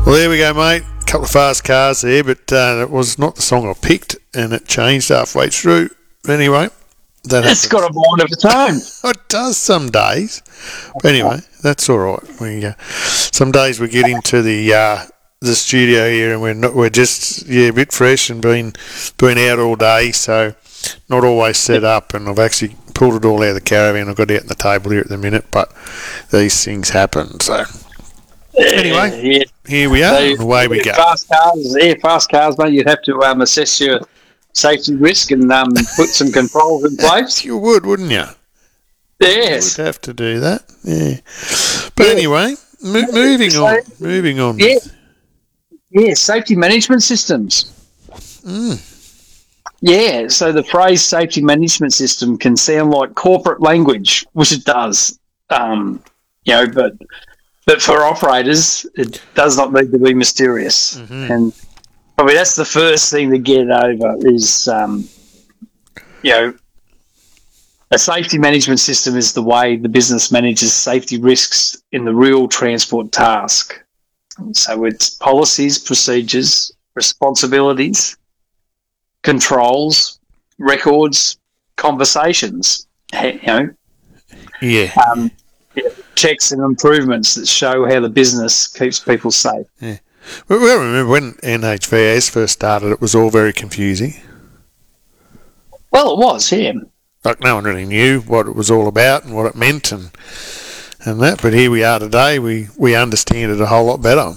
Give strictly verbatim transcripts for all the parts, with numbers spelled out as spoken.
Well, there we go, mate. A couple of fast cars there, but uh, that was not the song I picked, and it changed halfway through. Anyway, that It's got a mind of its own. It does some days. But anyway, that's all right. We uh, some days we get into the uh, the studio here, and we're not, we're just yeah a bit fresh and been been out all day, so not always set up. And I've actually pulled it all out of the caravan. I've got it out on the table here at the minute, but these things happen. So anyway, yeah. here we are. So, and away we go. Fast cars, yeah, fast cars, mate. You'd have to um, assess your safety risk and um, put some controls in place. You would, wouldn't you? Yes. You would have to do that. Yeah. But Yeah. anyway, mo- moving So- on. Moving on. Yeah. Yeah, safety management systems. Mm. Yeah, so the phrase safety management system can sound like corporate language, which it does. Um, you know, but but for operators, it does not need to be mysterious. Mhm. And probably that's the first thing to get over is, um, you know, a safety management system is the way the business manages safety risks in the real transport task. So it's policies, procedures, responsibilities, controls, records, conversations, you know, Yeah. um, yeah, checks and improvements that show how the business keeps people safe. Well, well, remember when N H V S first started, it was all very confusing. Well, it was, yeah. Like no one really knew what it was all about and what it meant and and that. But here we are today. We, we understand it a whole lot better.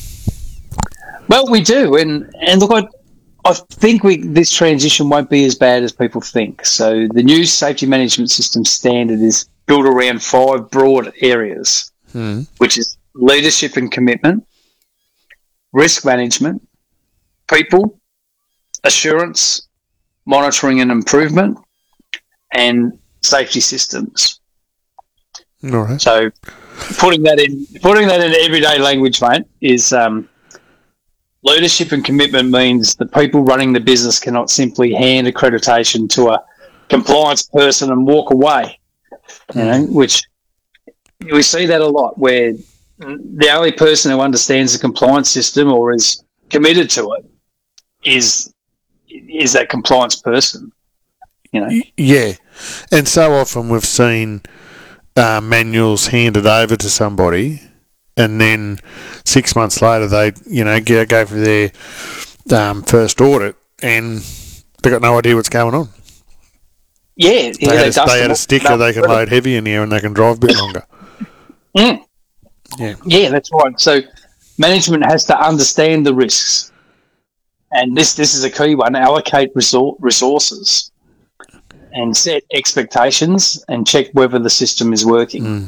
Well, we do, and and look, I, I think we this transition won't be as bad as people think. So the new safety management system standard is built around five broad areas, Hmm. which is leadership and commitment, risk management, people, assurance, monitoring and improvement, and safety systems. All right. So putting that in putting that in everyday language, mate, is um, leadership and commitment means the people running the business cannot simply hand accreditation to a compliance person and walk away. You know, which we see that a lot, where the only person who understands the compliance system or is committed to it is is that compliance person. You know, Yeah. And so often we've seen uh, manuals handed over to somebody, and then six months later they, you know, go, go for their um, first audit, and they've got no idea what's going on. yeah, They, yeah, had, a, dust they had them a off. sticker they can load heavy in here and they can drive a bit longer. Mm. Yeah. Yeah, that's right. So management has to understand the risks, and this this is a key one: allocate resor- resources, and set expectations, and check whether the system is working. Mm.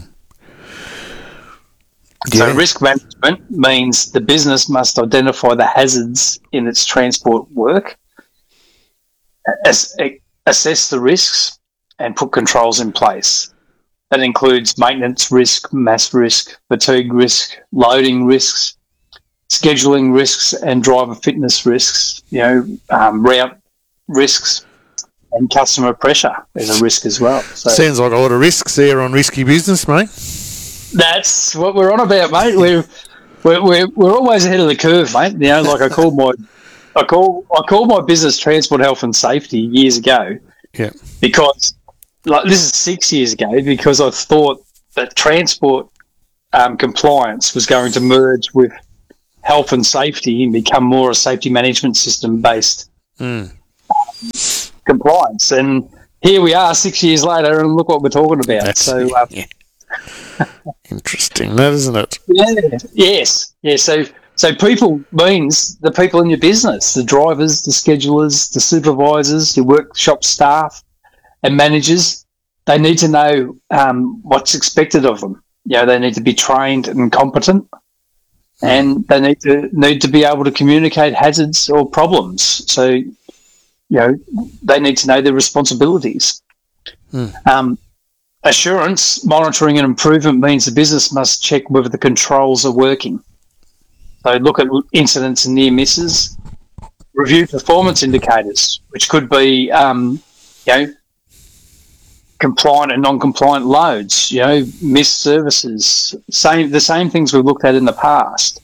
So Yeah. risk management means the business must identify the hazards in its transport work, as, assess the risks, and put controls in place. That includes maintenance risk, mass risk, fatigue risk, loading risks, scheduling risks, and driver fitness risks. You know, um, route risks, and customer pressure is a risk as well. So Sounds like a lot of risks there on risky business, mate. that's what we're on about, mate. We're we're we're, we're always ahead of the curve, mate. You know, like I called my I call I called my business Transport Health and Safety years ago. Yeah. Because like this is six years ago because I thought that transport um, compliance was going to merge with health and safety and become more a safety management system based Mm. compliance. And here we are six years later, and look what we're talking about. That's, so uh, yeah. Interesting, that isn't it? yeah, yes, yeah. So so people means the people in your business, the drivers, the schedulers, the supervisors, your workshop staff, and managers. They need to know um, what's expected of them. You know, they need to be trained and competent, and they need to need to be able to communicate hazards or problems. So, you know, they need to know their responsibilities. Hmm. Um, assurance, monitoring, and improvement means the business must check whether the controls are working. So, look at incidents and near misses. Review performance indicators, which could be, um, you know, compliant and non-compliant loads, you know, missed services, same the same things we've looked at in the past.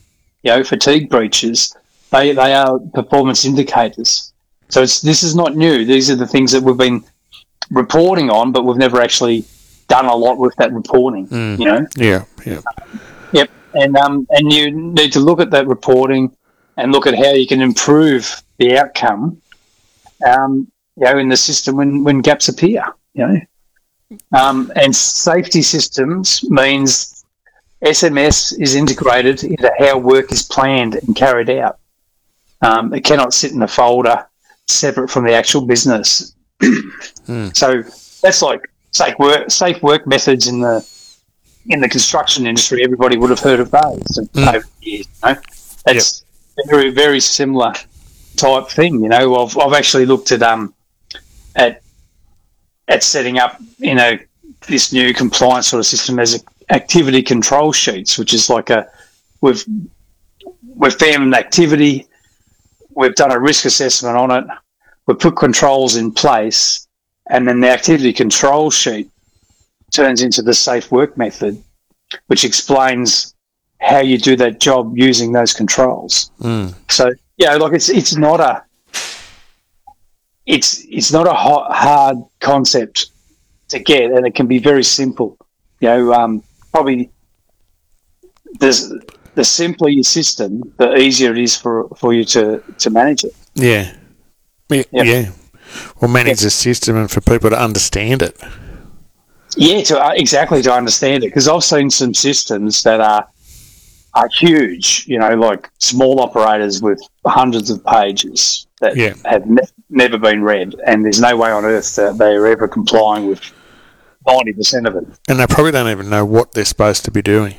you know, fatigue breaches, they they are performance indicators. So it's this is not new. These are the things that we've been reporting on, but we've never actually done a lot with that reporting. Mm. You know. Yeah. Yeah. Yep. And um and you need to look at that reporting and look at how you can improve the outcome. Um, you know, in the system when when gaps appear. You know. Um, and safety systems means S M S is integrated into how work is planned and carried out. Um, it cannot sit in a folder separate from the actual business. mm. So that's like safe work, safe work methods in the in the construction industry. Everybody would have heard of those mm. over the years. You know? That's yep. a very very similar type thing. You know, I've I've actually looked at um at at setting up you know this new compliance sort of system as a activity control sheets, which is like a we've we've found an activity. We've done a risk assessment on it. We've put controls in place, and then the activity control sheet turns into the safe work method, which explains how you do that job using those controls. Mm. So, yeah, like it's it's not a it's it's not a hard concept to get, and it can be very simple. You know, um, probably there's. The simpler your system, the easier it is for, for you to, to manage it. Yeah. Yeah. Yep. yeah. Well, manage yep. the system and for people to understand it. Yeah, to uh, exactly to understand it. Because I've seen some systems that are are huge, you know, like small operators with hundreds of pages that yeah. have ne- never been read, and there's no way on earth that they are ever complying with ninety percent of it. And they probably don't even know what they're supposed to be doing.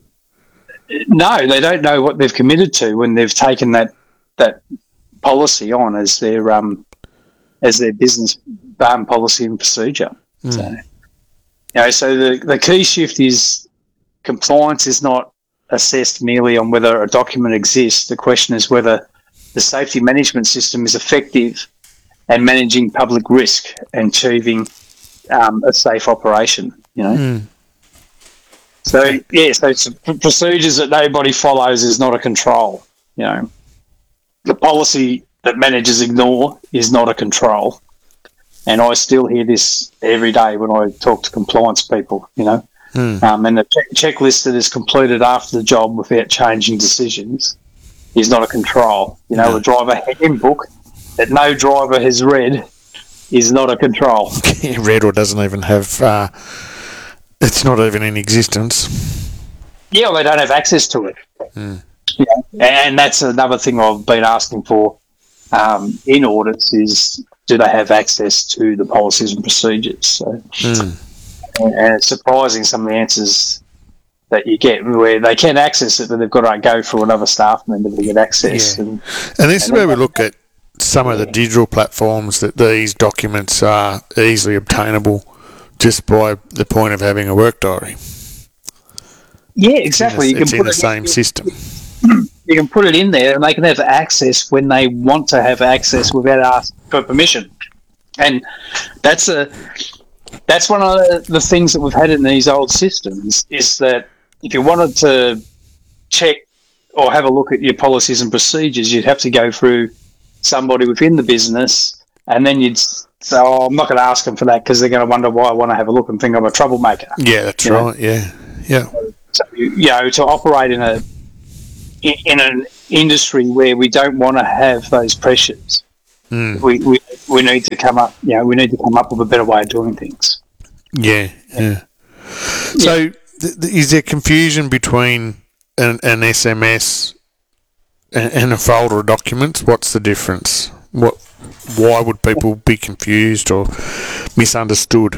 No, they don't know what they've committed to when they've taken that that policy on as their um as their business um, policy and procedure. Mm. So, you know, so the the key shift is compliance is not assessed merely on whether a document exists. The question is whether the safety management system is effective at managing public risk and achieving um, a safe operation. You know. Mm. So, yeah, so it's procedures that nobody follows is not a control, you know. The policy that managers ignore is not a control. And I still hear this every day when I talk to compliance people, you know. Hmm. Um, and the check- checklist that is completed after the job without changing decisions is not a control. You know, no. a driver handbook that no driver has read is not a control. Read or doesn't even have... Uh It's not even in existence. Yeah, well, they don't have access to it. Mm. Yeah. And that's another thing I've been asking for um, in audits is do they have access to the policies and procedures? So, mm. and, and it's surprising some of the answers that you get where they can access it, but they've got to go through another staff member to get access. Yeah. And, and this and is where we look at some of the digital platforms that these documents are easily obtainable just by the point of having a work diary. Yeah, exactly. It's, you can it's put in the it same in, system. You can put it in there and they can have access when they want to have access without asking for permission. And that's a that's one of the, the things that we've had in these old systems is that if you wanted to check or have a look at your policies and procedures, you'd have to go through somebody within the business and then you'd say, oh, I'm not going to ask them for that because they're going to wonder why I want to have a look and think I'm a troublemaker. Yeah, that's you right. Know? Yeah, yeah. So, you know, to operate in a in, in an industry where we don't want to have those pressures, mm. we, we we need to come up. You know, we need to come up with a better way of doing things. Yeah, yeah. So, yeah. Th- th- is there confusion between an, an S M S and, and a folder of documents? What's the difference? What? Why would people be confused or misunderstood?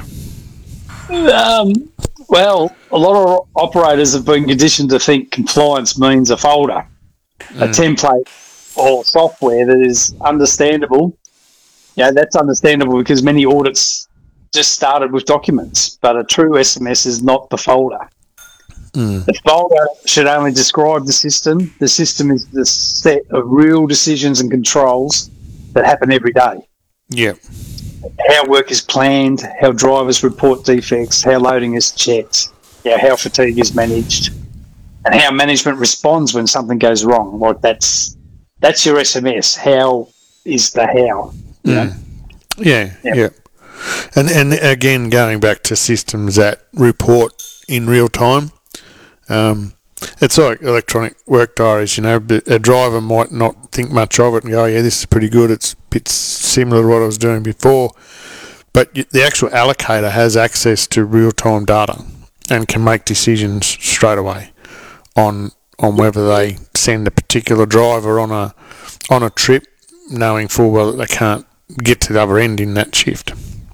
Um, well, a lot of operators have been conditioned to think compliance means a folder, mm. a template, or software that is understandable. Yeah, that's understandable because many audits just started with documents, but a true S M S is not the folder. Mm. The folder should only describe the system. The system is the set of real decisions and controls that happen every day. Yeah. How work is planned, how drivers report defects, how loading is checked, yeah, how fatigue is managed. and how management responds when something goes wrong. Like that's that's your S M S. How is the how? You mm. know? Yeah, yeah, yeah. And and again, going back to systems that report in real time, um, it's like electronic work diaries. You know, a driver might not think much of it and go, oh, "Yeah, this is pretty good. It's it's similar to what I was doing before." But the actual allocator has access to real time data and can make decisions straight away on on whether they send a particular driver on a on a trip, knowing full well that they can't get to the other end in that shift.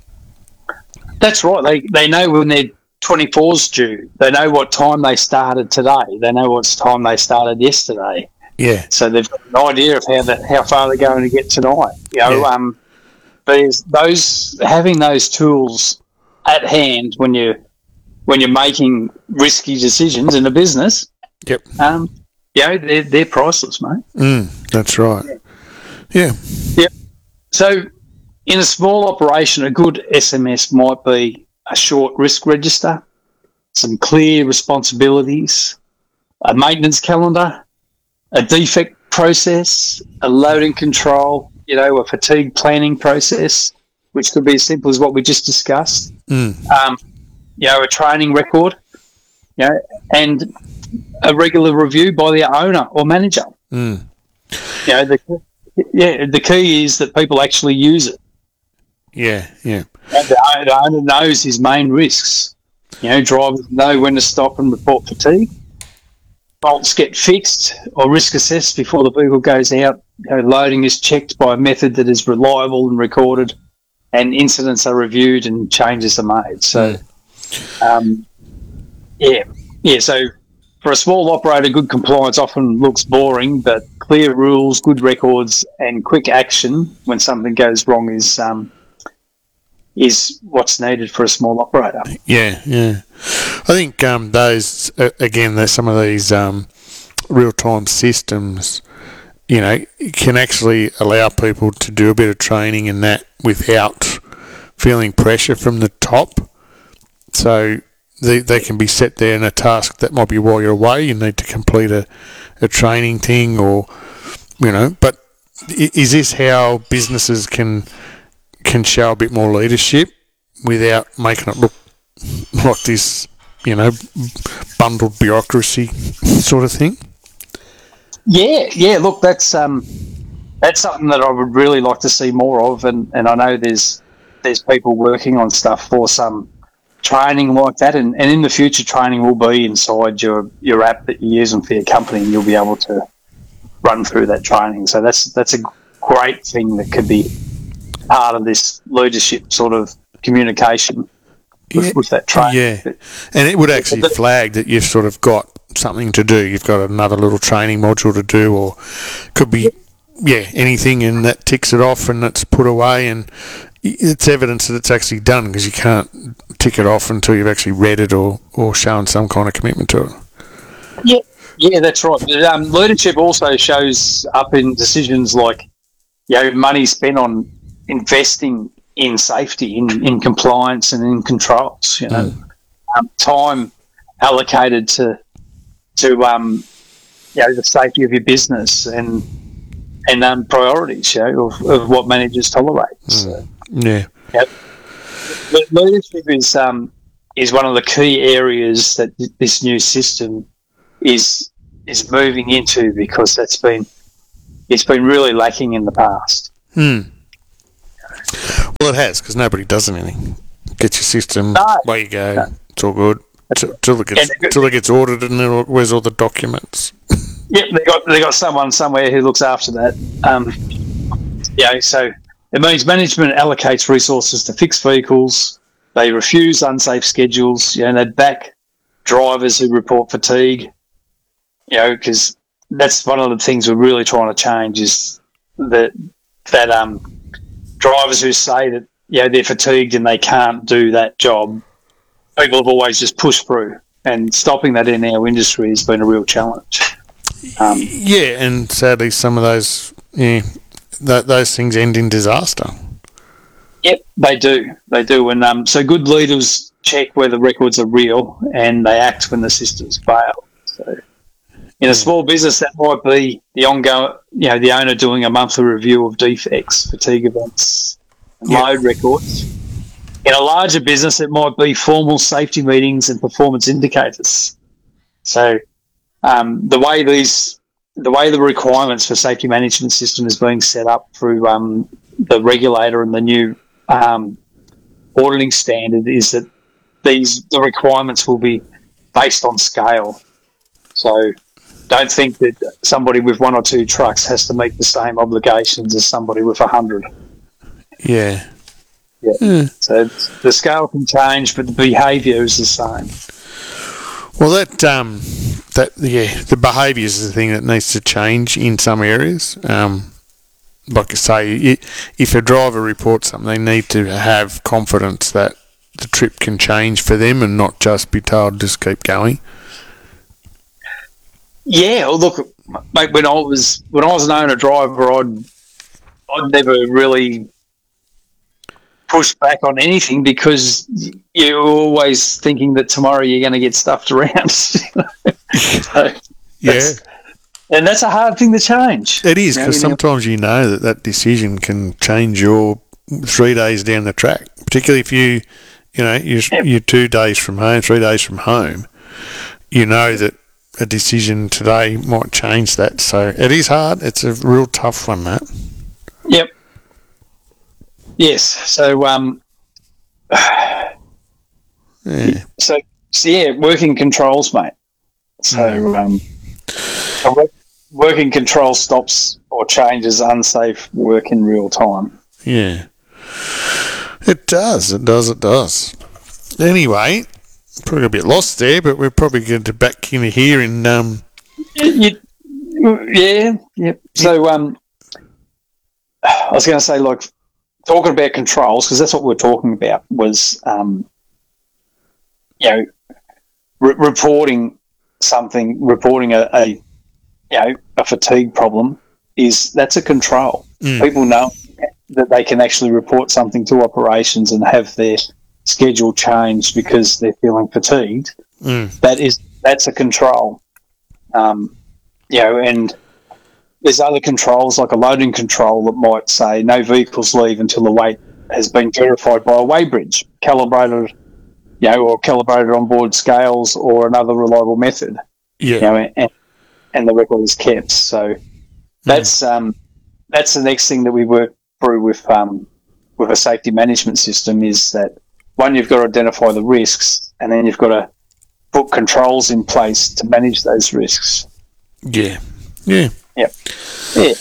That's right. They they know when their twenty-four's due. They know what time they started today. They know what time they started yesterday. Yeah. So they've got an idea of how that how far they're going to get tonight. You know, Yeah. um, there's those having those tools at hand when you when you're making risky decisions in a business. Yep. Um, you know, they're they're priceless, mate. Mm, that's right. Yeah. Yep. So, in a small operation, a good S M S might be a short risk register, some clear responsibilities, a maintenance calendar, a defect process, a loading control, you know, a fatigue planning process, which could be as simple as what we just discussed. Mm. Um, you know, a training record, you know, and a regular review by the owner or manager. Mm. You know, the yeah, the key is that people actually use it. Yeah, yeah. And the owner knows his main risks. You know, drivers know when to stop and report fatigue. Faults get fixed or risk assessed before the vehicle goes out. You know, loading is checked by a method that is reliable and recorded, and incidents are reviewed and changes are made. So, um, yeah, yeah. So, for a small operator, good compliance often looks boring, but clear rules, good records, and quick action when something goes wrong is um, is what's needed for a small operator. Yeah, yeah. I think um, those, uh, again, there's some of these um, real-time systems, you know, can actually allow people to do a bit of training in that without feeling pressure from the top. So they, they can be set there in a task that might be while you're away. You need to complete a, a training thing or, you know, but is this how businesses can can show a bit more leadership without making it look like this, you know, bundled bureaucracy sort of thing? Yeah, yeah. Look, that's um, that's something that I would really like to see more of, and, and I know there's there's people working on stuff for some training like that, and, and in the future, training will be inside your, your app that you're using for your company, and you'll be able to run through that training. So that's that's a great thing that could be part of this leadership sort of communication with, yeah, with that training. Yeah, and it would actually flag that you've sort of got something to do. You've got another little training module to do, or could be, yeah, anything, and that ticks it off and it's put away, and it's evidence that it's actually done, because you can't tick it off until you've actually read it or, or shown some kind of commitment to it. Yeah, yeah, that's right. But, um, leadership also shows up in decisions like, you know, money spent on investing in safety, in, in compliance and in controls, you know, mm. um, time allocated to to um, you know, the safety of your business and and um, priorities, you know, of, of what managers tolerate. Mm. So, yeah, yep. Leadership is um, is one of the key areas that this new system is is moving into, because that's been it's been really lacking in the past. Hmm. Well, it has, because nobody does anything. Get your system, no. away you go. No. It's all good till it gets till it gets audited, and then where's all the documents? Yep, they got they got someone somewhere who looks after that. Um, yeah, so it means management allocates resources to fix vehicles. They refuse unsafe schedules. You know, they back drivers who report fatigue. You know, because that's one of the things we're really trying to change, is that that um. drivers who say that, you know, they're fatigued and they can't do that job, people have always just pushed through, and stopping that in our industry has been a real challenge. Um, yeah, and sadly, some of those, yeah, th- those things end in disaster. Yep, they do. They do, and um, so good leaders check whether records are real, and they act when the systems fail. So, In a small business, that might be the ongoing, you know, the owner doing a monthly review of defects, fatigue events, and Yeah. load records. In a larger business, it might be formal safety meetings and performance indicators. So, um, the way these, the way the requirements for safety management system is being set up through um, the regulator and the new um, auditing standard is that these the requirements will be based on scale. So, don't think that somebody with one or two trucks has to meet the same obligations as somebody with a hundred. Yeah. Yeah. Hmm. So the scale can change, but the behaviour is the same. Well, that um, that yeah, the behaviour is the thing that needs to change in some areas. Um, like I say, it, if a driver reports something, they need to have confidence that the trip can change for them, and not just be told just keep going. Yeah, well, look, mate. When I was when I was an owner driver, I'd I'd never really push back on anything because you're always thinking that tomorrow you're going to get stuffed around. so Yeah, and that's a hard thing to change. it is, You know, because you know- sometimes you know that that decision can change your three days down the track. Particularly if you, you know, you're, Yeah. you're two days from home, three days from home. You know that a decision today might change that. So it is hard. It's a real tough one, that. Yep. Yes. So, um, Yeah. so, so yeah, working controls, mate. So, um, a work- working control stops or changes unsafe work in real time. Yeah. It does. It does. It does. Anyway, probably a bit lost there, but we're probably going to back in here in um. You, yeah. Yep. So, um, I was going to say, like, talking about controls, because that's what we're talking about, was, um, you know, re- reporting something, reporting a, a, you know, a fatigue problem is, that's a control. Mm. People know that they can actually report something to operations and have their schedule changed because they're feeling fatigued. Mm. That is, that's a control. Um, you know, and there's other controls, like a loading control, that might say no vehicles leave until the weight has been verified by a weighbridge, calibrated, you know, or calibrated onboard scales or another reliable method. Yeah. You know, and, and the record is kept. So that's um, that's the next thing that we work through with um, with a safety management system, is that, one, you've got to identify the risks, and then you've got to put controls in place to manage those risks. Yeah. Yeah. Yep. Yeah.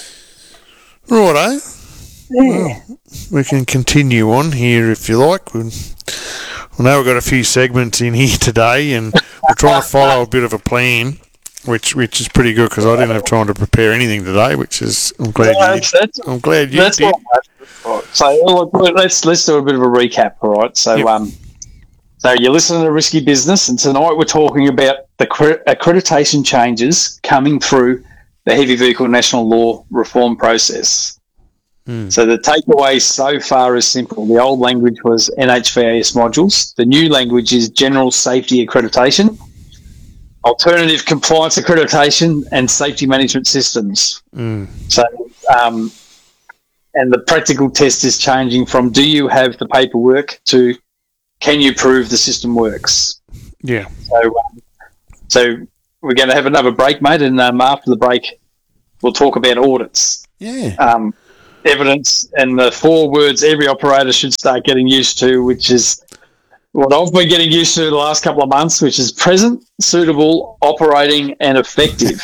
Righto. Yeah. We can continue on here if you like. We'll, well, now we've got a few segments in here today, and we're trying to follow a bit of a plan, which which is pretty good, because I didn't have time to prepare anything today, which is I'm glad No, you that's, did. that's, I'm glad you that's did. all right. So look, let's let's do a bit of a recap, all right? So Yep. um, so you're listening to Risky Business, and tonight we're talking about the accre- accreditation changes coming through the Heavy Vehicle National Law reform process. Mm. So the takeaway so far is simple. The old language was N H V A S modules. The new language is General Safety Accreditation, Alternative Compliance Accreditation, and Safety Management Systems. Mm. So, um, and the practical test is changing from do you have the paperwork to can you prove the system works? Yeah. So, um, so we're going to have another break, mate, and um, after the break, we'll talk about audits. Yeah. Um, evidence, and the four words every operator should start getting used to, which is what I've been getting used to the last couple of months, which is present, suitable, operating, and effective.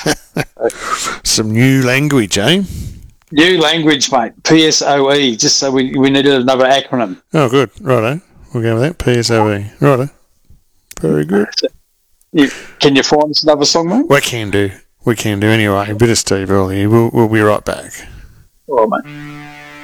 Some new language, eh? New language, mate. P S O E, just so we, we needed another acronym. Oh, good. Righto. We'll go with that. P S O E. Righto. Very good. You, can you find us another song, mate? We can do. We can do anyway. A bit of Steve Early. We'll, we'll be right back. All right, mate.